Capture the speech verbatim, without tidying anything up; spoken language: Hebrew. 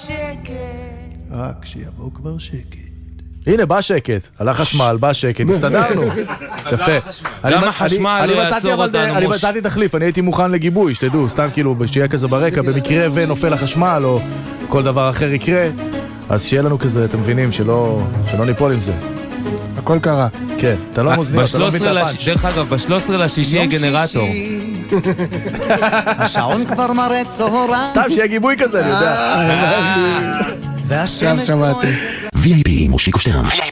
רק שיבוא כבר שקט. הנה, בא שקט, הלך חשמל, בא שקט, הסתדרנו. יפה. גם החשמל לא יעצור אותנו. אני מצאתי תחליף, אני הייתי מוכן לגיבוי, שתדעו, סתם כאילו, שיהיה כזה ברקע, במקרה ונופל החשמל, או כל דבר אחר יקרה, אז שיהיה לנו כזה, אתם מבינים, שלא ניפול עם זה. הכל קרה. כן, אתה לא מוזניה, אתה לא מבין את הפאנץ'. דרך אגב, ב-שלושה עשר לשישי גנרטור. השעון כבר מראה צהריים. סתם שיהיה גיבוי כזה, אני יודע. והשמש צועקת. וי איי פי מושיקו שטרן.